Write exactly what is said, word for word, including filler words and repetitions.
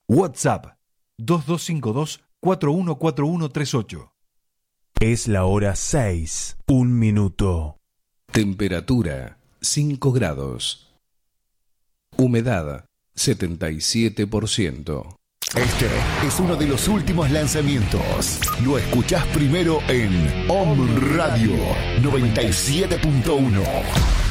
WhatsApp dos dos cinco dos, cuatro uno cuatro uno tres ocho. Es la hora seis, un minuto. Temperatura cinco grados. Humedad setenta y siete por ciento. Este es uno de los últimos lanzamientos. Lo escuchás primero en Om Radio noventa y siete punto uno.